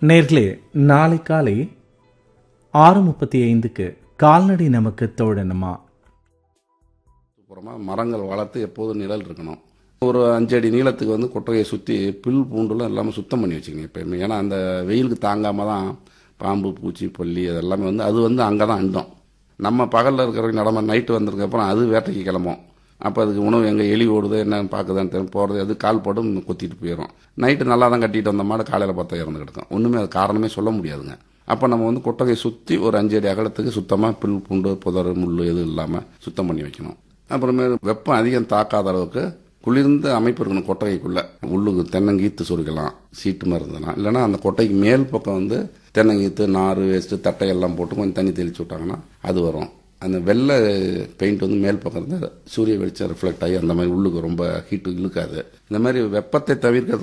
நேர்களே, நாளை காலை 6:35க்கு கால்நடை நமக்கு தோழனுமா. அப்புறமா மரங்கள் வளர்த்து எப்போதும் நிழல் இருக்கணும். ஒரு 5 அடி நீளத்துக்கு வந்து கொட்டகையை சுற்றி புல் பூண்டுலாம் எல்லாமே சுத்தம் பண்ணி வச்சுக்கங்க எப்பயுமே. ஏன்னா அந்த வெயிலுக்கு தாங்காமல் தான் பாம்பு பூச்சி பல்லி அதெல்லாமே வந்து அது வந்து அங்கே தான் அண்டும். நம்ம பகலில் இருக்கிற நடமை நைட்டு வந்ததுக்கப்புறம் அது வேட்டைக்கு கிளம்பும். அப்போ அதுக்கு உணவு எங்கே எலி ஓடுது என்னன்னு பார்க்குதான்னு தெரியும் போகிறது அது கால் போடும் கொத்திட்டு போயிடும். நைட்டு நல்லா தான் கட்டிட்டு வந்த மாடு காலையில் பார்த்தா இறந்து கிடக்கும். ஒன்றுமே அது காரணமே சொல்ல முடியாதுங்க. அப்போ நம்ம வந்து கொட்டகையை சுற்றி ஒரு 5 அடி அகலத்துக்கு சுத்தமாக புல் பூண்டு புதர் முள் எதுவும் இல்லாமல் சுத்தம் பண்ணி வைக்கணும். அப்புறமே வெப்பம் அதிகம் தாக்காத அளவுக்கு குளிர்ந்த அமைப்பு இருக்கணும் கொட்டகைக்குள்ளே. உள்ளுக்கு தென்னங்கீத்து சொருக்கலாம், சீட்டு மாதிரி இருந்ததுலாம். இல்லைனா அந்த கொட்டைக்கு மேல் பக்கம் வந்து தென்னங்கீத்து நார் வேஸ்ட்டு தட்டையெல்லாம் போட்டு கொஞ்சம் தண்ணி தெளிச்சு விட்டாங்கன்னா அது வரும். அந்த வெள்ளை பெயிண்ட் வந்து மேல் பக்கம் இருந்து சூரிய வெளிச்சம் ரிஃப்ளெக்ட் ஆகி அந்த மாதிரி உள்ளுக்கு ரொம்ப ஹீட்டு இழுக்காது. இந்த மாதிரி வெப்பத்தை தவிர்க்க